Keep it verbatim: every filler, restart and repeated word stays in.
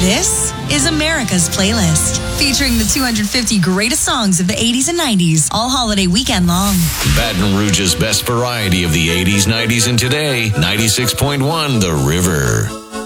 This is America's Playlist, featuring the two hundred fifty greatest songs of the eighties and nineties, all holiday weekend long. Baton Rouge's best variety of the eighties, nineties, and today, ninety-six point one The River.